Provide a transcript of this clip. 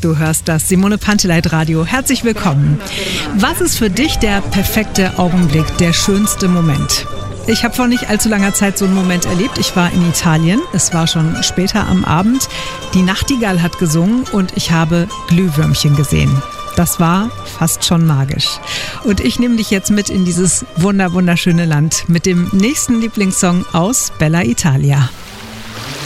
Du hörst das Simone Panteleit Radio. Herzlich willkommen. Was ist für dich der perfekte Augenblick, der schönste Moment? Ich habe vor nicht allzu langer Zeit so einen Moment erlebt. Ich war in Italien. Es war schon später am Abend. Die Nachtigall hat gesungen und ich habe Glühwürmchen gesehen. Das war fast schon magisch. Und ich nehme dich jetzt mit in dieses wunderschöne Land mit dem nächsten Lieblingssong aus Bella Italia.